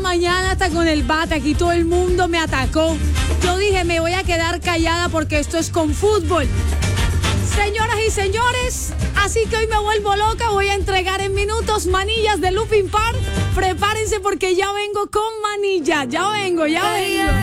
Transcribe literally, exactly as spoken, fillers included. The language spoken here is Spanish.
mañana hasta con el bate, aquí todo el mundo me atacó. Yo dije, me voy a quedar callada porque esto es con fútbol. Señoras y señores, así que hoy me vuelvo loca, voy a entregar en minutos manillas de Lupin Park. Prepárense porque ya vengo con manilla, ya vengo, ya vengo.